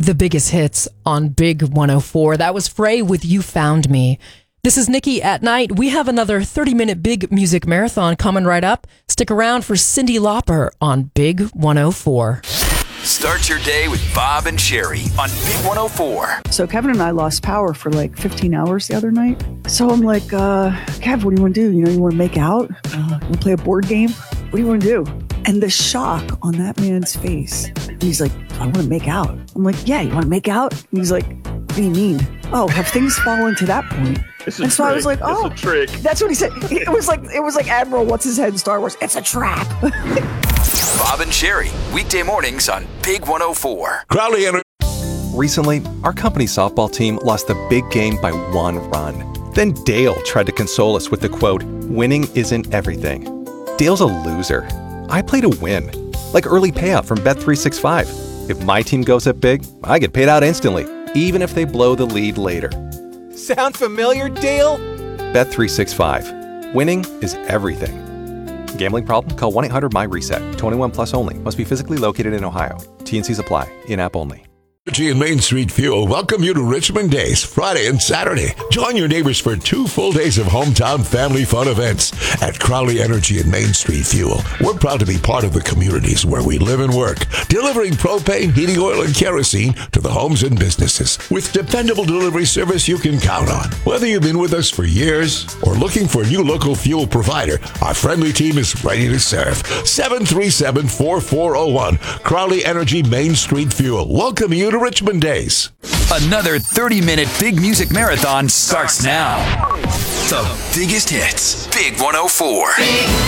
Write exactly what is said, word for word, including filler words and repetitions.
the biggest hits on Big one oh four. That was Frey with You Found Me. This is Nikki at Night. We have another thirty-minute Big Music Marathon coming right up. Stick around for Cyndi Lauper on Big one oh four. Start your day with Bob and Sherry on Big one oh four. So Kevin and I lost power for like fifteen hours the other night. So I'm like, uh, Kev, what do you want to do? You know, you want to make out? Uh, you want to play a board game? What do you want to do? And the shock on that man's face. And he's like, I want to make out. I'm like, yeah, you want to make out? And he's like, what do you mean? Oh, have things fallen to that point? It's a and so trick. I was like, oh, it's a trick. That's what he said. It was like, it was like Admiral, what's his head in Star Wars? It's a trap. Bob and Sherry, weekday mornings on Big one oh four. Crowley Energy. Recently, our company softball team lost the big game by one run. Then Dale tried to console us with the quote, winning isn't everything. Dale's a loser. I play to win. Like early payout from Bet three sixty-five. If my team goes up big, I get paid out instantly, even if they blow the lead later. Sound familiar, Dale? Bet three sixty-five. Winning is everything. Gambling problem? Call one eight hundred M Y reset. twenty-one plus only. Must be physically located in Ohio. T N Cs apply. In-app only. Energy and Main Street Fuel welcome you to Richmond Days, Friday and Saturday. Join your neighbors for two full days of hometown family fun events at Crowley Energy and Main Street Fuel. We're proud to be part of the communities where we live and work, delivering propane, heating oil, and kerosene to the homes and businesses with dependable delivery service you can count on. Whether you've been with us for years or looking for a new local fuel provider, our friendly team is ready to serve. seven three seven, four four zero one. Crowley Energy Main Street Fuel. Welcome you to Richmond Days. Another thirty-minute Big Music Marathon starts now. The biggest hits, Big one oh four.